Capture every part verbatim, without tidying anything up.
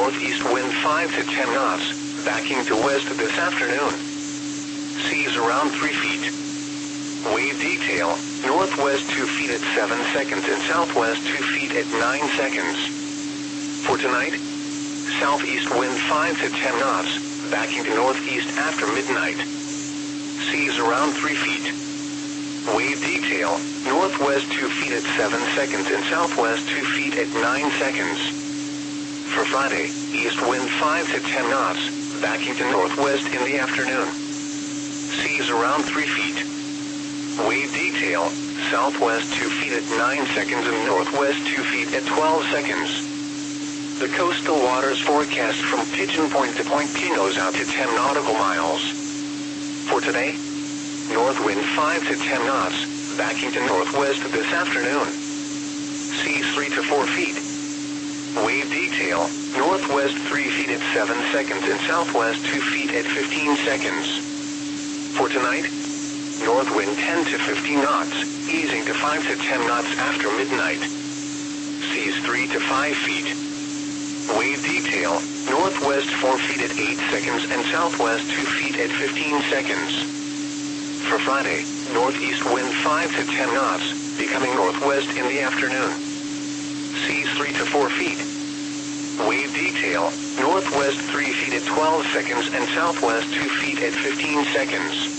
northeast wind five to ten knots, backing to west this afternoon. Seas around three feet. Wave detail, northwest two feet at seven seconds and southwest two feet at nine seconds. For tonight, southeast wind five to ten knots, backing to northeast after midnight. Seas around three feet. Wave detail, northwest two feet at seven seconds and southwest two feet at nine seconds. For Friday, east wind five to ten knots, backing to northwest in the afternoon. Seas around three feet. Wave detail, southwest two feet at nine seconds and northwest two feet at twelve seconds. The coastal waters forecast from Pigeon Point to Point Pinos out to ten nautical miles. For today, north wind five to ten knots, backing to northwest this afternoon. Seas three to four feet. Wave detail, northwest three feet at seven seconds and southwest two feet at fifteen seconds. For tonight, north wind ten to fifteen knots, easing to five to ten knots after midnight. Seas three to five feet. Wave detail, northwest four feet at eight seconds and southwest two feet at fifteen seconds. For Friday, northeast wind five to ten knots, becoming northwest in the afternoon. Seas three to four feet. Wave detail, northwest three feet at twelve seconds and southwest two feet at fifteen seconds.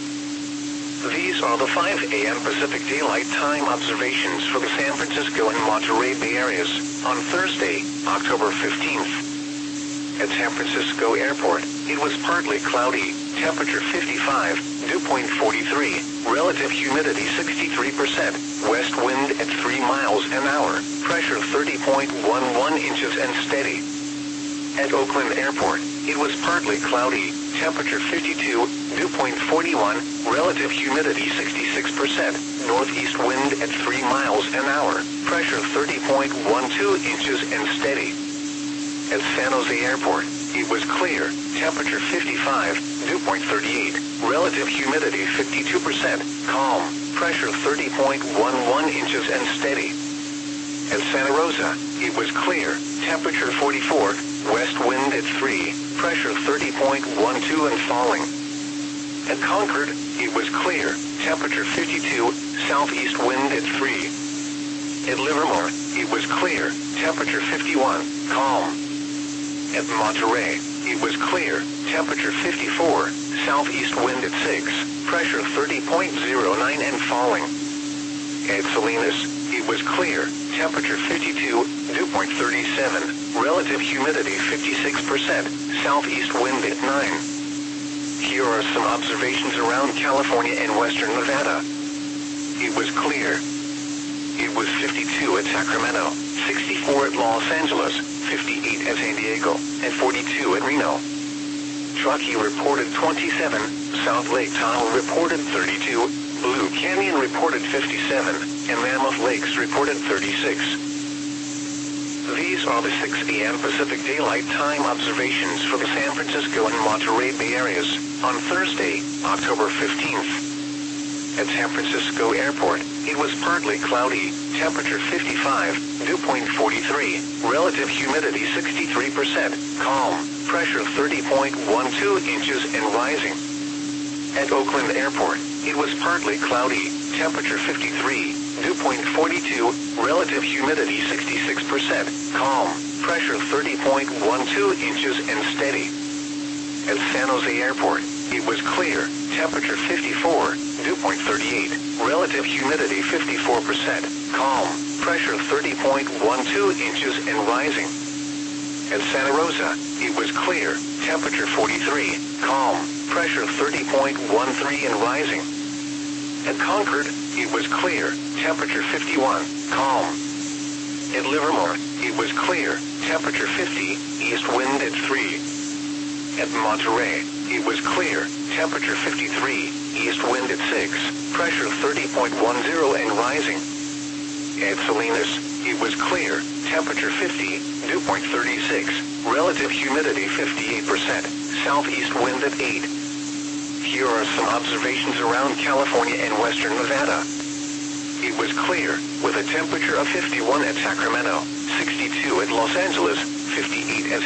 These are the five A M Pacific Daylight Time observations for the San Francisco and Monterey Bay areas on Thursday, October fifteenth. At San Francisco Airport, it was partly cloudy, temperature fifty-five, dew point forty-three, relative humidity sixty-three percent, west wind at three miles an hour, pressure thirty point one one inches and steady. At Oakland Airport, it was partly cloudy, temperature fifty-two, dew point forty-one, relative humidity sixty-six percent, northeast wind at three miles an hour, pressure thirty point one two inches and steady. At San Jose Airport, it was clear, temperature fifty-five, dew point thirty-eight, relative humidity fifty-two percent, calm, pressure thirty point one one inches and steady. At Santa Rosa, it was clear, temperature forty-four, west wind at three, pressure thirty point one two and falling. At Concord, it was clear, temperature fifty-two, southeast wind at three. At Livermore, it was clear, temperature fifty-one, calm. At Monterey, it was clear, temperature fifty-four, southeast wind at six, pressure thirty point zero nine and falling. At Salinas, it was clear, temperature fifty-two, dew point thirty-seven, relative humidity fifty-six percent, southeast wind at nine. Here are some observations around California and western Nevada. It was clear. It was fifty-two at Sacramento, sixty-four at Los Angeles, fifty-eight at San Diego, and forty-two at Reno. Truckee reported twenty-seven, South Lake Tahoe reported thirty-two, Blue Canyon reported fifty-seven, and Mammoth Lakes reported thirty-six. These are the six A M Pacific Daylight Time observations for the San Francisco and Monterey Bay areas on Thursday, October fifteenth. At San Francisco Airport, it was partly cloudy, temperature fifty-five, dew point forty-three, relative humidity sixty-three percent, calm, pressure thirty point one two inches and rising. At Oakland Airport, it was partly cloudy, temperature fifty-three, dew point forty-two, relative humidity sixty-six percent, calm, pressure thirty point one two inches and steady. At San Jose Airport, it was clear, temperature fifty-four, dew point thirty-eight, relative humidity fifty-four percent, calm, pressure thirty point one two inches and rising. At Santa Rosa, it was clear, temperature forty-three, calm, pressure thirty point one three and rising. At Concord, it was clear, temperature fifty-one, calm. At Livermore, it was clear, temperature fifty, east wind at three. At Monterey, it was clear, temperature fifty-three, east wind at six, pressure thirty point one zero and rising. At Salinas, it was clear, temperature fifty, dew point thirty-six, relative humidity fifty-eight percent, southeast wind at eight. Here are some observations around California and western Nevada. It was clear, with a temperature of fifty-one at Sacramento, sixty-two at Los Angeles, fifty-eight at